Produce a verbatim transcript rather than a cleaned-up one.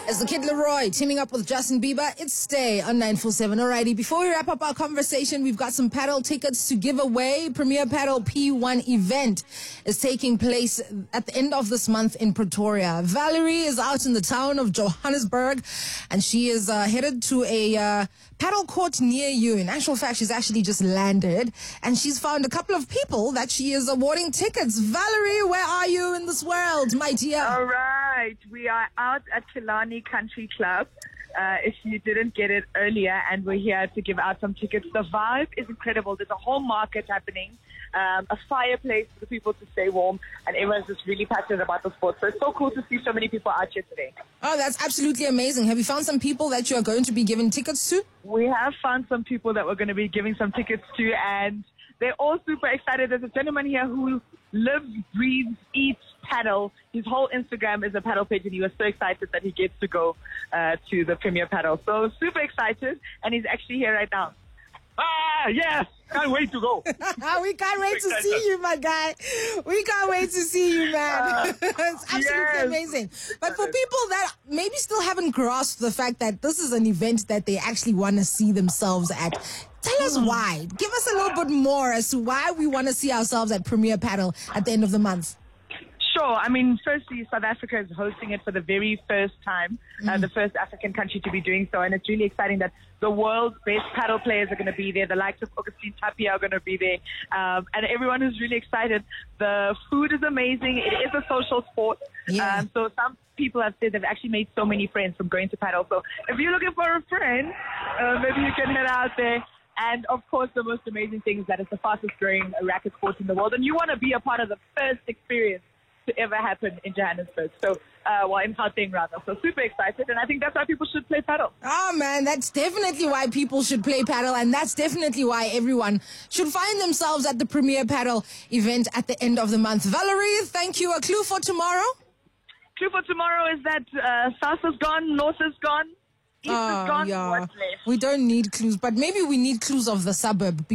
As the Kid Leroy teaming up with Justin Bieber, it's Stay on nine four seven. Alrighty, before we wrap up our conversation, we've got some paddle tickets to give away. Premier Paddle P one event is taking place at the end of this month in Pretoria. Valerie is out in the town of Johannesburg, and she is uh, headed to a uh, paddle court near you. In actual fact, she's actually just landed, and she's found a couple of people that she is awarding tickets. Valerie, where are you in this world, my dear? All right, we are out at Killarney Country Club. Uh, if you didn't get it earlier, and we're here to give out some tickets. The vibe is incredible. There's a whole market happening, um, a fireplace for the people to stay warm, and everyone's just really passionate about the sport. So it's so cool to see so many people out here today. Oh, that's absolutely amazing. Have you found some people that you are going to be giving tickets to? We have found some people that we're going to be giving some tickets to, and they're all super excited. There's a gentleman here who lives, breathes, eats paddle. His whole Instagram is a paddle page, and he was so excited that he gets to go uh, to the Premier Paddle. So super excited, and he's actually here right now. Ah, yes! Can't wait to go. We can't wait to see you, my guy. We can't wait to see you, man. Uh, It's absolutely yes. amazing. But for people that maybe still haven't grasped the fact that this is an event that they actually want to see themselves at, tell us why. Give us a little bit more as to why we want to see ourselves at Premier Paddle at the end of the month. Sure. I mean, firstly, South Africa is hosting it for the very first time, mm. uh, the first African country to be doing so. And it's really exciting that the world's best paddle players are going to be there. The likes of Augustine Tapia are going to be there. Um, and everyone is really excited. The food is amazing. It is a social sport. Yeah. Um, so some people have said they've actually made so many friends from going to paddle. So if you're looking for a friend, uh, maybe you can head out there. And, of course, the most amazing thing is that it's the fastest growing racket sport in the world. And you want to be a part of the first experience to ever happen in Johannesburg. So, uh, well, in Gauteng rather. So super excited, and I think that's why people should play paddle. Oh man, that's definitely why people should play paddle, and that's definitely why everyone should find themselves at the Premier Paddle event at the end of the month. Valerie, thank you. A clue for tomorrow? Clue for tomorrow is that uh, south is gone, north is gone, east Oh, is gone. yeah. What's left? We don't need clues, but maybe we need clues of the suburb.